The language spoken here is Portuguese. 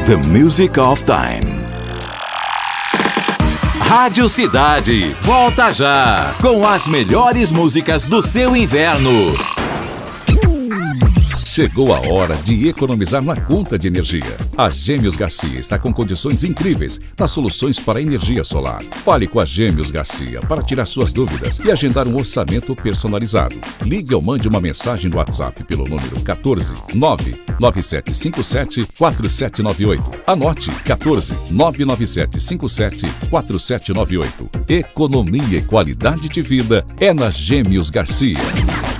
The Music of Time. Rádio Cidade, volta já com as melhores músicas do seu inverno. Chegou a hora de economizar na conta de energia. A Gêmeos Garcia está com condições incríveis nas soluções para energia solar. Fale com a Gêmeos Garcia para tirar suas dúvidas e agendar um orçamento personalizado. Ligue ou mande uma mensagem no WhatsApp pelo número 14 99757 4798. Anote 14 99757 4798. Economia e qualidade de vida é na Gêmeos Garcia.